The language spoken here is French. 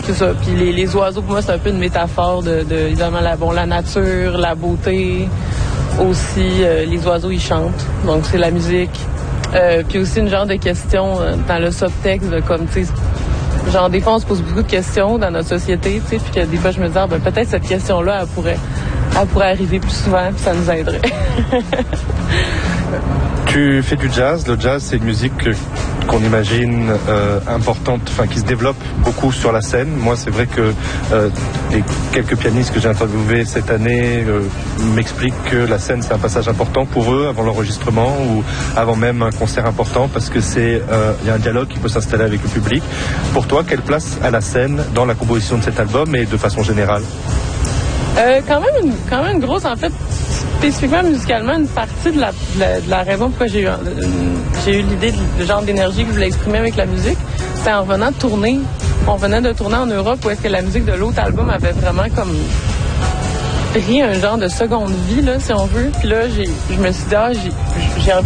c'est ça. Puis les oiseaux, pour moi, c'est un peu une métaphore de évidemment, la nature, la beauté. Aussi, les oiseaux, ils chantent. Donc, c'est la musique. Puis aussi, une genre de question dans le subtexte, comme, tu sais, genre, des fois, on se pose beaucoup de questions dans notre société, tu sais, puis que des fois, je me dis, peut-être cette question-là, elle pourrait arriver plus souvent, puis ça nous aiderait. Tu fais du jazz. Le jazz, c'est une musique qu'on imagine importante, enfin qui se développe beaucoup sur la scène. Moi, c'est vrai que les quelques pianistes que j'ai interviewés cette année m'expliquent que la scène, c'est un passage important pour eux avant l'enregistrement ou avant même un concert important, parce que il y a un dialogue qui peut s'installer avec le public. Pour toi, quelle place a la scène dans la composition de cet album et de façon générale? Quand même grosse, en fait, spécifiquement musicalement, une partie de la raison pourquoi j'ai eu l'idée du genre d'énergie que je voulais exprimer avec la musique, c'était en revenant de tourner. On venait de tourner en Europe où est-ce que la musique de l'autre album avait vraiment comme pris un genre de seconde vie, là, si on veut. Puis là, je me suis dit, j'ai envie